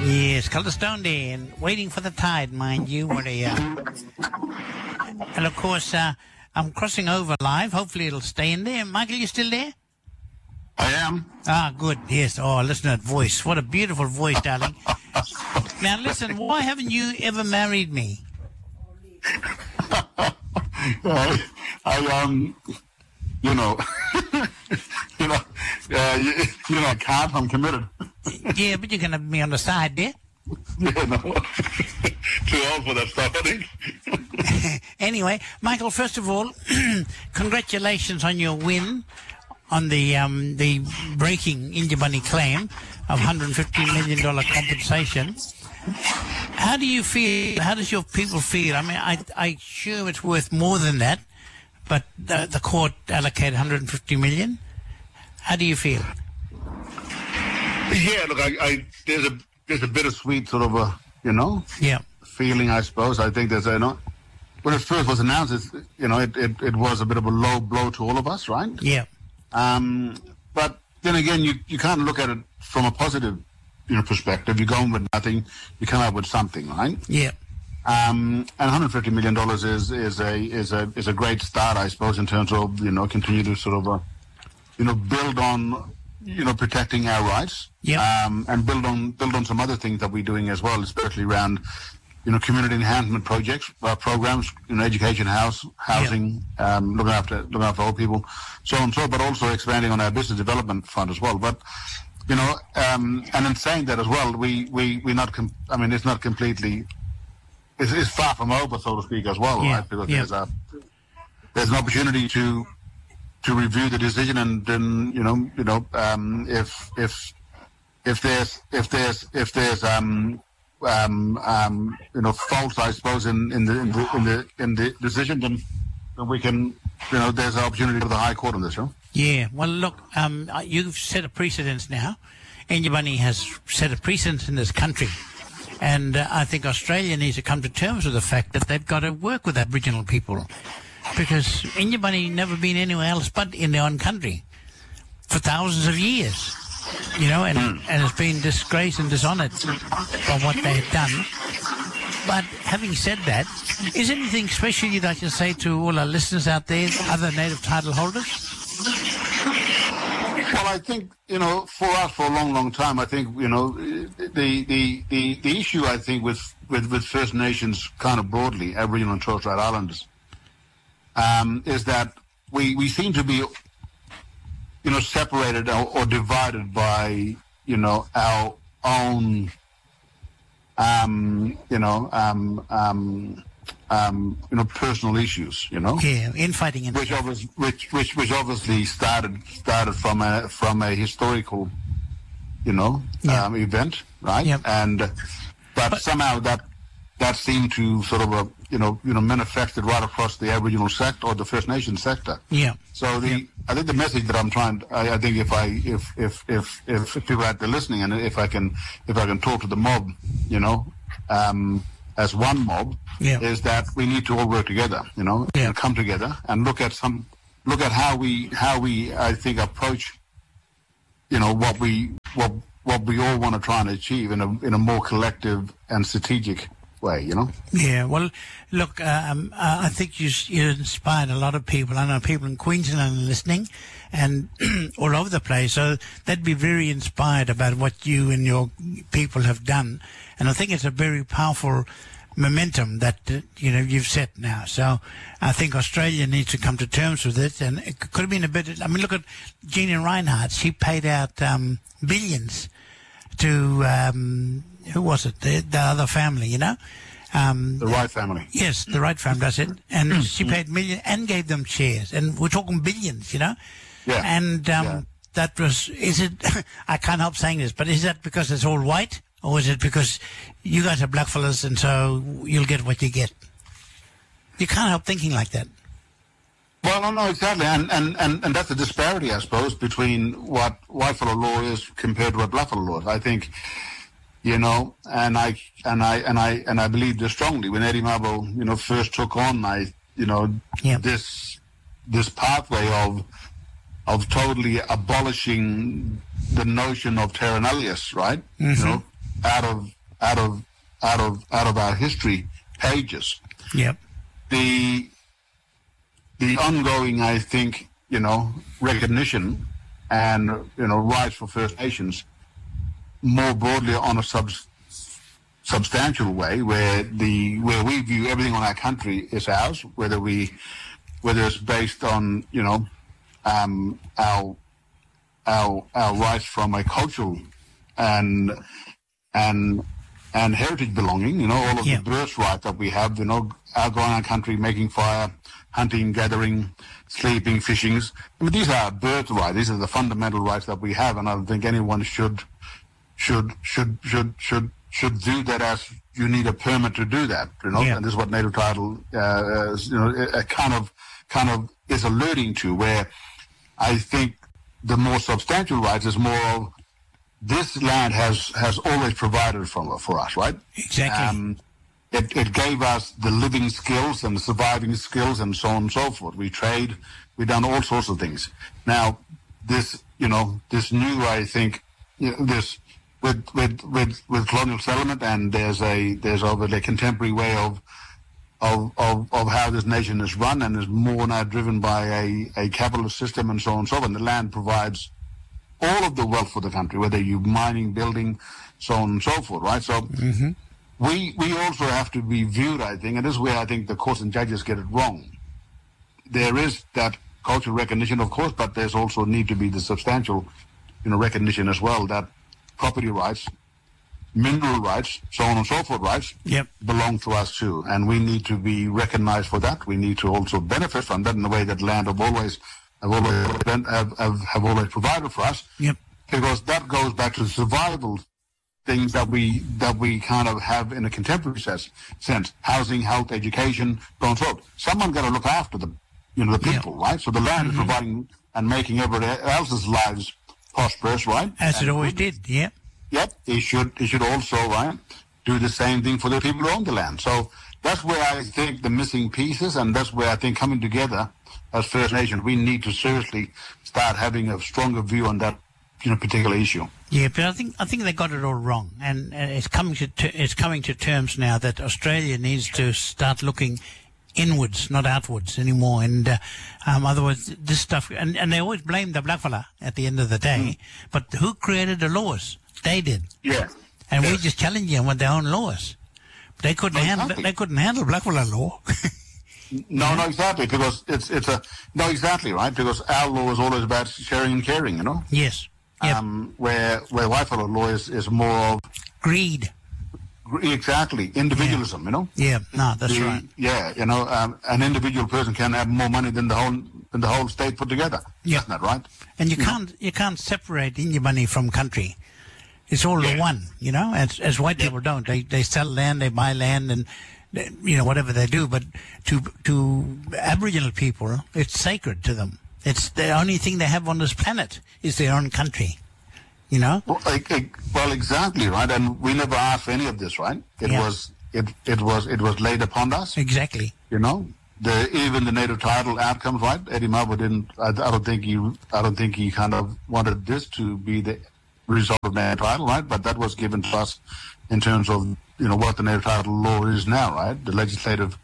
Yes, colour stone there, and waiting for the tide, mind you. What a and of course, I'm crossing over live. Hopefully, it'll stay in there. Michael, you still there? I am. Ah, good. Yes. Oh, listen to that voice. What a beautiful voice, darling. Now, listen. Why haven't you ever married me? You know, I can't. I'm committed. Yeah, but you can have me on the side there. Yeah, no. Too old for that stuff, I think. Anyway, Michael, first of all, congratulations on your win on the breaking Injibani claim of $150 million compensation. How do you feel? How does your people feel? I mean, I assume it's worth more than that, but the court allocated $150 million. How do you feel? Yeah, look, there's a bittersweet sort of yeah, feeling, I suppose. I think there's when it first was announced, it was a bit of a low blow to all of us, right? Yeah. But then again, you can't look at it from a positive, perspective. You go in with nothing, you come out with something, right? Yeah. And $150 million is a great start, I suppose, in terms of continue to sort of build on protecting our rights. Yeah. And build on some other things that we're doing as well, especially around community enhancement projects, programs, education, housing, looking after old people, so on and so on, but also expanding on our business development front as well. But and in saying that as well, we're not. It's not completely. It's far from over, so to speak, as well, right? Because there's an opportunity to review the decision, and then if there's faults, I suppose, in the decision, then we can, there's an opportunity for the High Court on this, Yeah, well, look, you've set a precedence now. Injibani has set a precedence in this country. And I think Australia needs to come to terms with the fact that they've got to work with Aboriginal people. Because Injibani never been anywhere else but in their own country for thousands of years. And it's been disgraced and dishonoured by what they have done. But having said that, is there anything special you'd like to say to all our listeners out there, other native title holders? Well, I think, for us for a long, long time, I think, the issue, I think, with First Nations kind of broadly, Aboriginal and Torres Strait Islanders, is that we seem to be separated or divided by, our own, personal issues, Yeah, infighting. Which obviously started from a historical, event, right? Yep. But somehow that seemed to sort of manifested right across the Aboriginal sector or the First Nation sector. Yeah. So I think the message that I'm trying, I think if people out there listening, and if I can talk to the mob, as one mob, is that we need to all work together, and come together and look at how we I think approach, what we all want to try and achieve in a more collective and strategic way, Yeah, well, look, I think you inspired a lot of people. I know people in Queensland are listening and all over the place, so they'd be very inspired about what you and your people have done. And I think it's a very powerful momentum that, you've set now. So I think Australia needs to come to terms with it. And it could have been a bit, look at Gina Reinhardt. She paid out billions to, who was it? The other family, the Wright family. Yes, the Wright family does it. And she paid millions and gave them shares. And we're talking billions, Yeah. And that was, is it, I can't help saying this, but is that because it's all white? Or is it because you guys are blackfellas and so you'll get what you get? You can't help thinking like that. Well, no, exactly. And that's the disparity, I suppose, between what whitefellow law is compared to what blackfellow law is. I think, and I believe this strongly. When Eddie Mabo, first took on, this pathway of totally abolishing the notion of terra nullius, right? Mm-hmm. out of our history pages. Yep. The ongoing, I think, recognition and rights for First Nations more broadly on a substantial way, where we view everything on our country is ours, whether it's based on our rights from a cultural and heritage belonging, all of the birthright that we have, our going our country, making fire, hunting, gathering, sleeping, fishing. I mean, these are our birthright. These are the fundamental rights that we have, and I don't think anyone should do that as you need a permit to do that. And this is what native title, kind of is alluding to, where I think the more substantial rights is more of this land has always provided for us, right? Exactly. It gave us the living skills and the surviving skills and so on and so forth. We trade, we've done all sorts of things. Now, this new, I think, this with colonial settlement, and there's obviously a contemporary way of how this nation is run, and is more now driven by a capitalist system and so on and so on. And the land provides all of the wealth for the country, whether you're mining, building, so on and so forth, right? So we also have to be viewed, I think, and this is where I think the courts and judges get it wrong. There is that cultural recognition, of course, but there's also need to be the substantial, recognition as well that property rights, mineral rights, so on and so forth rights belong to us too, and we need to be recognized for that. We need to also benefit from that in the way that land have always provided for us, because that goes back to the survival things that we kind of have in a contemporary sense: housing, health, education, so on and so forth. Someone got to look after the people, right? So the land is providing and making everybody else's lives prosperous, right? As it always did, Yep, it should also, right, do the same thing for the people who own the land. So that's where I think the missing pieces, and that's where I think coming together as First Nations, we need to seriously start having a stronger view on that particular issue. Yeah, but I think they got it all wrong, and it's coming to terms now that Australia needs to start looking inwards, not outwards anymore. And otherwise, this stuff, and they always blame the blackfella at the end of the day. But who created the laws? They did. Yeah. And we just challenge them with their own laws. They couldn't handle blackfella law. No, exactly, because exactly, right? Because our law is always about sharing and caring, Yes. Yep. Where whitefellow law is more of greed. Exactly, individualism, Yeah, no, that's right. Yeah, an individual person can have more money than the whole state put together. Yeah, isn't that right? And you can't separate Indian money from country. It's all the one, as white people don't. They sell land, they buy land, and whatever they do. But to Aboriginal people, it's sacred to them. It's the only thing they have on this planet is their own country. Well, exactly, right. And we never asked for any of this, right? It was laid upon us. Exactly. Even the native title outcomes, right? Eddie Mabo didn't. I don't think he kind of wanted this to be the result of native title, right? But that was given to us in terms of what the native title law is now, right? The legislative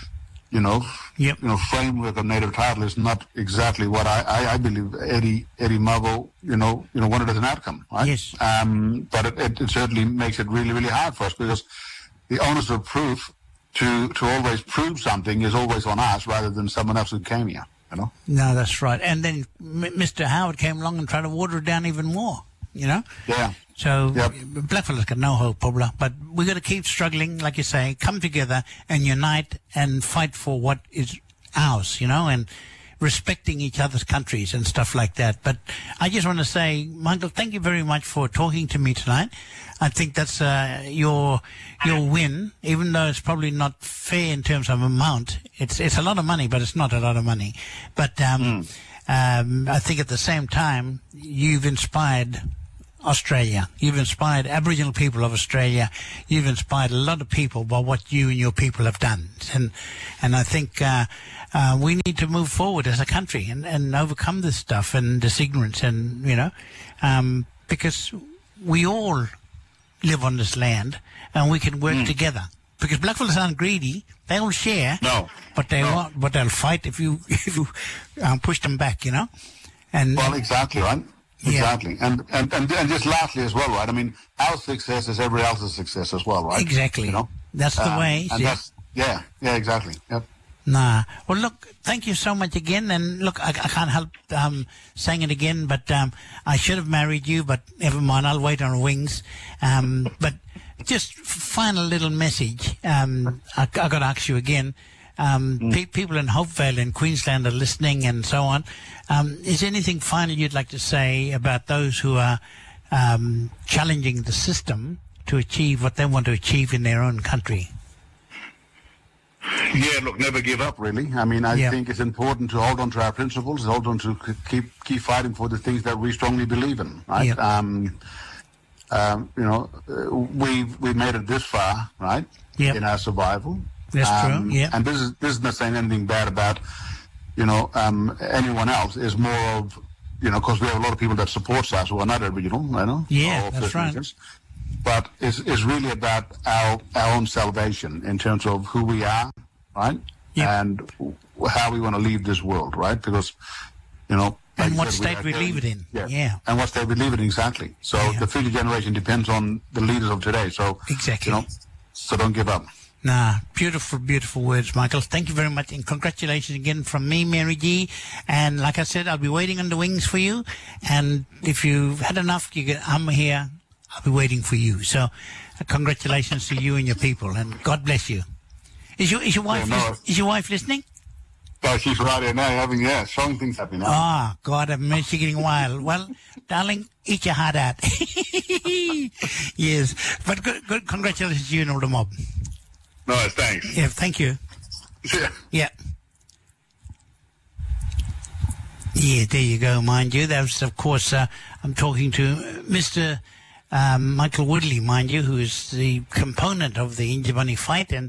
framework of native title is not exactly what I believe Eddie Mabo, wanted as an outcome, right? Yes. But it certainly makes it really, really hard for us, because the onus of proof to always prove something is always on us rather than someone else who came here, No, that's right. And then Mr. Howard came along and tried to water it down even more, Yeah. So blackfellas got no hope, probably. But we got to keep struggling, like you say, come together and unite and fight for what is ours, and respecting each other's countries and stuff like that. But I just want to say, Michael, thank you very much for talking to me tonight. I think that's your win, even though it's probably not fair in terms of amount. It's a lot of money, but it's not a lot of money. But I think at the same time, you've inspired Australia. You've inspired Aboriginal people of Australia. You've inspired a lot of people by what you and your people have done. And I think we need to move forward as a country and overcome this stuff and this ignorance, and because we all live on this land, and we can work together. Because blackfellas aren't greedy; they will share. No, but they won't. But they'll fight if you push them back. And well, exactly, right. Exactly, and just lastly as well, right? I mean, our success is everybody else's success as well, right? Exactly. That's the way. And that's exactly. Yep. Nah. Well, look, thank you so much again. And look, I can't help saying it again, but I should have married you, but never mind. I'll wait on wings. But just final little message. I got to ask you again. People in Hopevale in Queensland are listening and so on. Is there anything final you'd like to say about those who are challenging the system to achieve what they want to achieve in their own country? Yeah, look, never give up, really. I mean, I think it's important to hold on to our principles, hold on to keep fighting for the things that we strongly believe in, right? We've made it this far, right, in our survival. That's true, yeah. And this is not saying anything bad about, anyone else. It's more of, because we have a lot of people that support us who are not Aboriginal, Yeah, that's right. Reasons. But it's really about our own salvation in terms of who we are, right? Yep. And how we want to leave this world, right? Because, like and what state we leave it in. Yeah. And what state we leave it in, exactly. So the future generation depends on the leaders of today. So, exactly. So don't give up. Nah, beautiful, beautiful words, Michael. Thank you very much, and congratulations again from me, Mary G. And like I said, I'll be waiting on the wings for you. And if you've had enough, I'm here. I'll be waiting for you. So, congratulations to you and your people, and God bless you. Is your wife listening? Oh, she's right here now, showing things happening now. Oh, God, I'm getting wild. Well, darling, eat your heart out. Yes, but good. Congratulations to you and all the mob. No, thanks. Yeah, thank you. Yeah. Yeah, there you go, mind you. That was, of course, I'm talking to Mr. Michael Woodley, mind you, who is the component of the Injibani fight and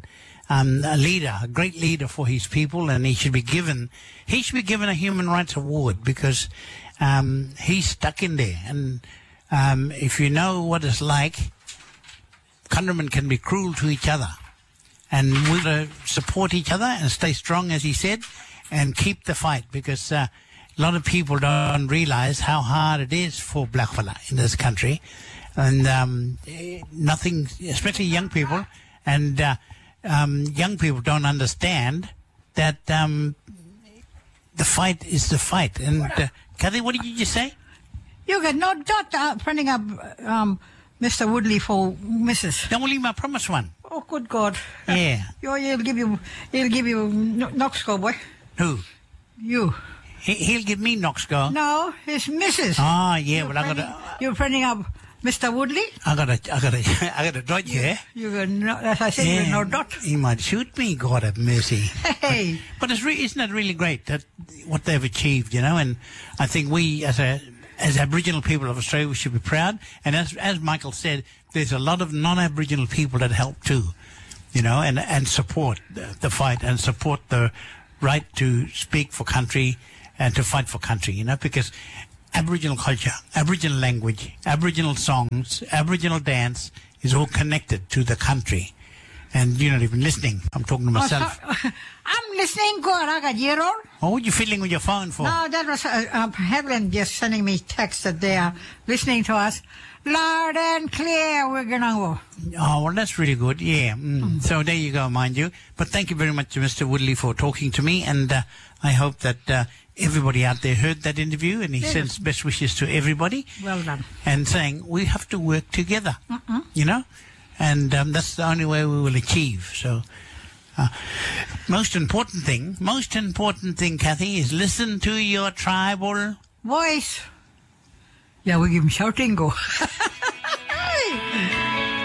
a great leader for his people, and he should be given a human rights award because he's stuck in there. And if you know what it's like, countrymen can be cruel to each other. And we've got to support each other and stay strong, as he said, and keep the fight, because a lot of people don't realize how hard it is for blackfella in this country. And nothing, especially young people, and young people don't understand that the fight is the fight. And Kathy, what did you just say? You got no doubt printing up Mr. Woodley for Mrs. Don't leave my promised one. Oh, good God! Yeah. He'll give you Knoxco, boy. Who? You. He'll give me Knoxco. No, it's Mrs. Oh, yeah. You're printing up Mr. Woodley. I gotta dot you. You got no, as I said, you got no dot. He might shoot me. God have mercy. Hey. But isn't it really great that what they've achieved? And I think we as Aboriginal people of Australia, we should be proud. And as Michael said, there's a lot of non-Aboriginal people that help too, and support the fight and support the right to speak for country and to fight for country, because Aboriginal culture, Aboriginal language, Aboriginal songs, Aboriginal dance is all connected to the country. And you're not even listening. I'm talking to myself. I'm listening, God. I got year old. Oh, what are you fiddling with your phone for? No, that was Helen just sending me text that they are listening to us loud and clear. We're going to go. Oh, well, that's really good. Yeah. So there you go, mind you. But thank you very much to Mr. Woodley for talking to me. And I hope that everybody out there heard that interview. And he sends best wishes to everybody. Well done. And saying we have to work together, And that's the only way we will achieve. So, most important thing, Kathy, is listen to your tribal voice. Yeah, we give him shouting go.